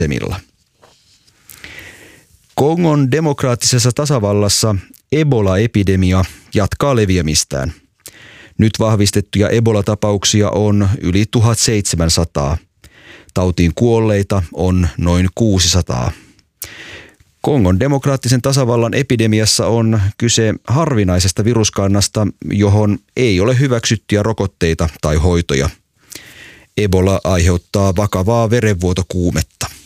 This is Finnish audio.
asemilla. Kongon demokraattisessa tasavallassa Ebola-epidemia jatkaa leviämistään. Nyt vahvistettuja Ebola-tapauksia on yli 1700. Tautiin kuolleita on noin 600. Kongon demokraattisen tasavallan epidemiassa on kyse harvinaisesta viruskannasta, johon ei ole hyväksyttyjä rokotteita tai hoitoja. Ebola aiheuttaa vakavaa verenvuotokuumetta.